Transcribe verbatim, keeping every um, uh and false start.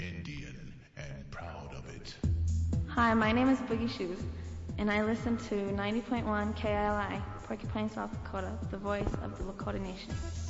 Indian, and proud of it. Hi, my name is Boogie Shoes, and I listen to ninety point one K I L I, Porcupine, South Dakota, the voice of the Lakota Nation.